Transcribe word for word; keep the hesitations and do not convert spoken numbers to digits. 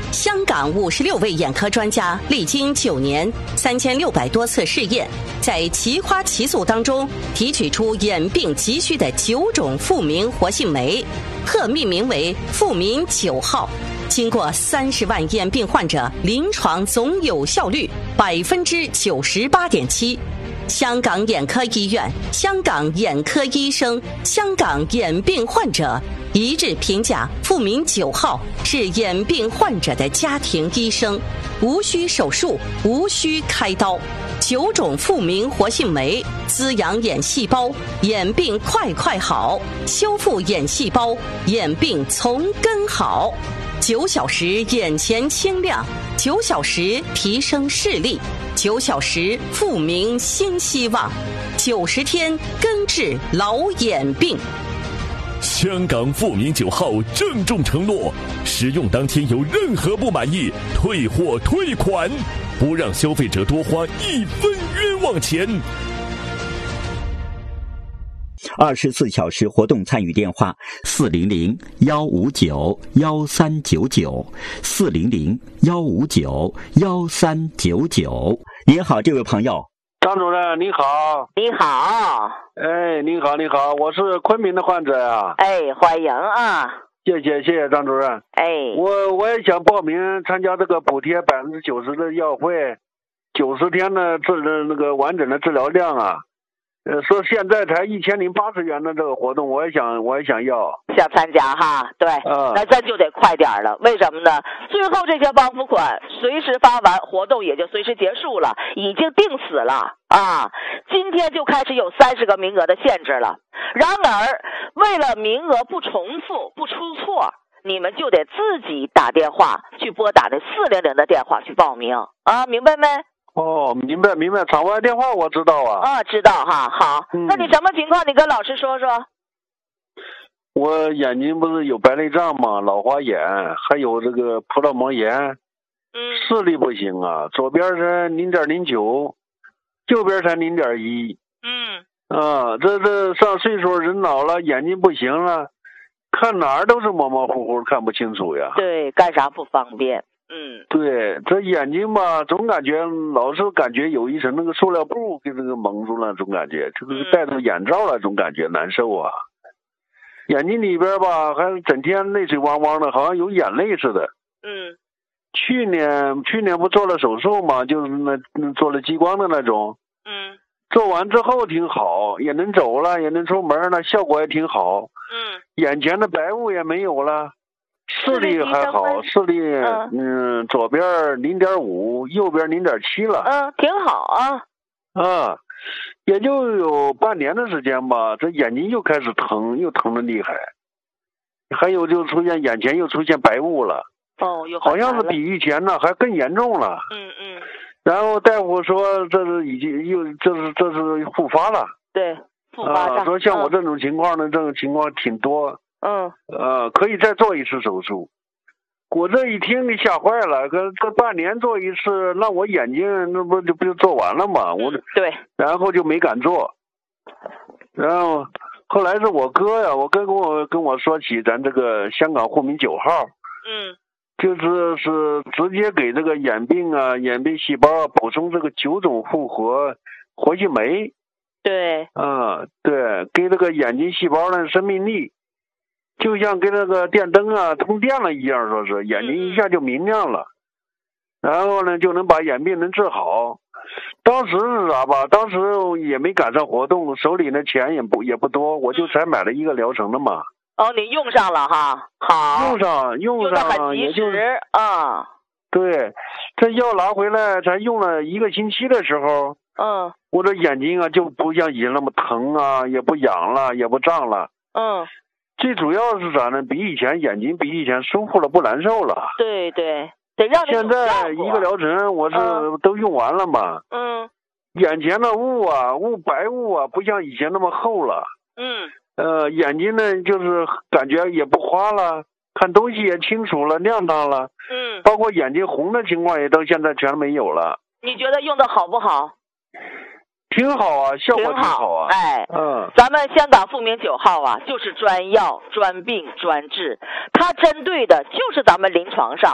香港五十六位眼科专家历经九年三千六百多次试验，在奇花奇素当中提取出眼病急需的九种复明活性酶，特命名为复明九号。经过三十万眼病患者，临床总有效率百分之九十八点七。香港眼科医院、香港眼科医生、香港眼病患者一致评价复明九号是眼病患者的家庭医生，无需手术，无需开刀。九种复明活性酶滋养眼细胞，眼病快快好，修复眼细胞，眼病从根好。九小时眼前清亮，九小时提升视力，九小时复明新希望，九十天根治老眼病。 香港复明九号郑重承诺，使用当天有任何不满意，退货退款，不让消费者多花一分冤枉钱。 二十四小时活动参与电话：四零零幺五九幺三九九，四零零幺五九幺三九九。您好，这位朋友。 张主任你好。 你好。 哎，你好你好，我是昆明的患者呀。 哎，欢迎啊。 谢谢谢谢张主任。 哎， 我我也想报名参加这个补贴百分之九十的药费，九十天的治那个完整的治疗量啊。呃，说现在才一千零八十元的这个活动，我也想，我也想要， 想参加哈，对， 嗯， 那咱就得快点了。为什么呢？最后这些帮扶款随时发完，活动也就随时结束了，已经定死了啊！今天就开始有三十个名额的限制了。然而，为了名额不重复、不出错，你们就得自己打电话去拨打那四零零的电话去报名啊，明白没？ 哦，明白明白，场外电话我知道啊。 啊，知道哈，好， 嗯， 那你什么情况？你跟老师说说。 我眼睛不是有白内障吗？老花眼，还有这个葡萄膜炎， 嗯， 视力不行啊，左边是零点零九，右边才零点一， 嗯， 啊，这这上岁数人老了，眼睛不行了，看哪儿都是模模糊糊，看不清楚呀。 对，干啥不方便。嗯， 对，这眼睛吧，总感觉老是感觉有一层那个塑料布给这个蒙住了，总感觉这个戴着眼罩了，总感觉难受啊。眼睛里边吧，还整天泪水汪汪的，好像有眼泪似的。 嗯， 去年去年不做了手术嘛，就是那做了激光的那种。 嗯， 做完之后挺好，也能走了，也能出门了，效果也挺好。 嗯， 眼前的白雾也没有了。视力还好，视力嗯, 嗯左边零点五，右边零点七了。 嗯，挺好啊。 啊，也就有半年的时间吧，这眼睛又开始疼，又疼得厉害。还有就出现眼前又出现白雾了。 哦，又好像是比以前呢还更严重了。 嗯嗯。 然后大夫说这是已经又这是这是复发了。 对，复发上。 啊，说像我这种情况呢，嗯、这种情况挺多。 嗯， 呃，可以再做一次手术。我这一听你吓坏了，可这半年做一次，那我眼睛那不就不就做完了吗？我对， 然后就没敢做。然后后来是我哥呀，我哥跟我跟我说起咱这个香港护民九号， 嗯， 就是是直接给这个眼病啊、眼病细胞啊补充这个九种复活活性酶。 对， 啊、嗯，对，给这个眼睛细胞的生命力。就像跟那个电灯啊通电了一样，说是眼睛一下就明亮了，嗯、然后呢就能把眼病能治好。当时是啥吧？当时也没赶上活动，手里的钱也不也不多，我就才买了一个疗程的嘛。 哦，你用上了哈，好， 用上用上也就啊、嗯。 对，这药拿回来才用了一个星期的时候， 嗯， 我的眼睛啊就不像以前那么疼啊，也不痒了，也不胀了。 嗯。 最主要是啥呢？比以前眼睛比以前舒服了，不难受了。 对对，得让你现在一个疗程我是都用完了嘛。 嗯。 眼前的雾啊，雾白雾啊，不像以前那么厚了。 嗯。 呃，眼睛呢，就是感觉也不花了，看东西也清楚了，亮堂了。 嗯。 包括眼睛红的情况也都现在全没有了。 你觉得用的好不好？ 挺好啊，效果挺好啊。 哎， 嗯， 咱们香港复明九号啊，就是专药、专病、专治，它针对的就是咱们临床上